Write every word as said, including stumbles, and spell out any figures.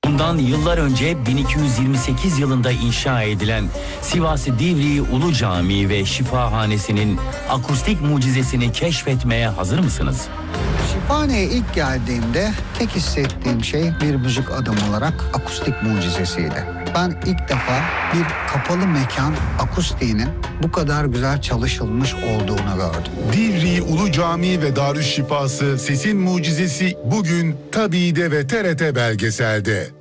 Bundan yıllar önce bin iki yüz yirmi sekiz yılında inşa edilen Sivas Divriği Ulu Camii ve Şifahanesi'nin akustik mucizesini keşfetmeye hazır mısınız? Şifahane'ye ilk geldiğimde tek hissettiğim şey bir müzik adamı olarak akustik mucizesiydi. Ben ilk defa bir kapalı mekan akustiğinin bu kadar güzel çalışılmış olduğunu gördüm. Divriği Ulu Camii ve Darüşşifası Sesin Mucizesi bugün Tabi'de ve T R T Belgesel'de.